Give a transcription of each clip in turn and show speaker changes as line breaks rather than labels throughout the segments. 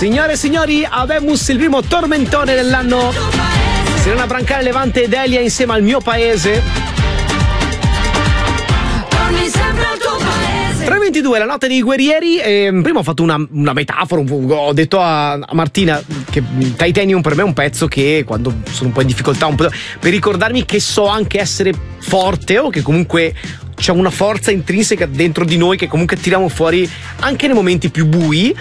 Signore e signori, Habemus, il primo tormentone dell'anno. Serena Brancale, Levante ed Elia insieme al mio paese. 3:22, la notte dei guerrieri. Prima ho fatto una metafora, ho detto a Martina che Titanium per me è un pezzo che quando sono un po' in difficoltà, un po' per ricordarmi che so anche essere forte, o che comunque c'è una forza intrinseca dentro di noi che comunque tiriamo fuori anche nei momenti più bui,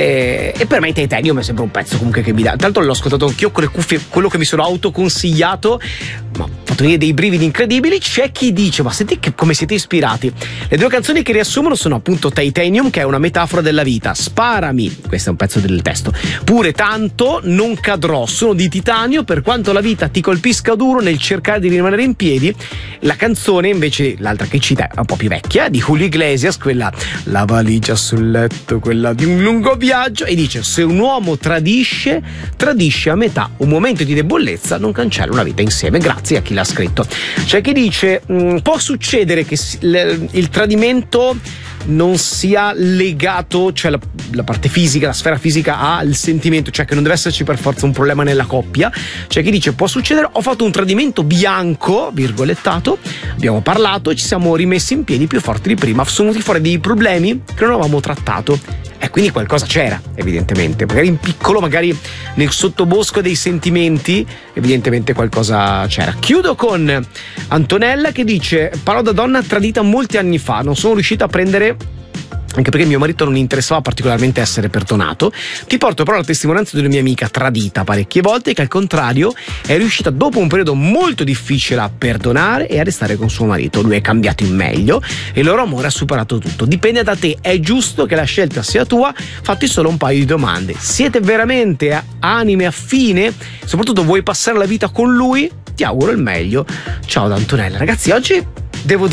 e per me Titanium è sempre un pezzo comunque che mi dà. Tra l'altro l'ho ascoltato anch'io con le cuffie, quello che mi sono autoconsigliato, ma ho fatto venire dei brividi incredibili. C'è chi dice: ma senti come siete ispirati. Le due canzoni che riassumono sono appunto Titanium, che è una metafora della vita, Sparami, questo è un pezzo del testo, pure tanto non cadrò, sono di titanio, per quanto la vita ti colpisca duro nel cercare di rimanere in piedi. La canzone invece, l'altra che cita, è un po' più vecchia, di Julio Iglesias, quella La valigia sul letto, quella di un lungo viaggio, e dice: se un uomo tradisce a metà un momento di debolezza, non cancella una vita insieme. Grazie a chi l'ha scritto. C'è chi dice: può succedere che il tradimento non sia legato, cioè la parte fisica, la sfera fisica al sentimento, cioè che non deve esserci per forza un problema nella coppia. C'è chi dice: può succedere, ho fatto un tradimento bianco, virgolettato, abbiamo parlato e ci siamo rimessi in piedi più forti di prima, sono venuti fuori dei problemi che non avevamo trattato, e quindi qualcosa c'era evidentemente, magari in piccolo, magari nel sottobosco dei sentimenti, evidentemente qualcosa c'era. Chiudo con Antonella che dice: parlo da donna tradita molti anni fa, non sono riuscita a prendere, anche perché mio marito non interessava particolarmente essere perdonato. Ti porto però la testimonianza di una mia amica tradita parecchie volte, che al contrario è riuscita dopo un periodo molto difficile a perdonare e a restare con suo marito. Lui è cambiato in meglio e il loro amore ha superato tutto. Dipende da te, è giusto che la scelta sia tua. Fatti solo un paio di domande: siete veramente anime affine? Soprattutto, vuoi passare la vita con lui? Ti auguro il meglio. Ciao da Antonella. Ragazzi, oggi devo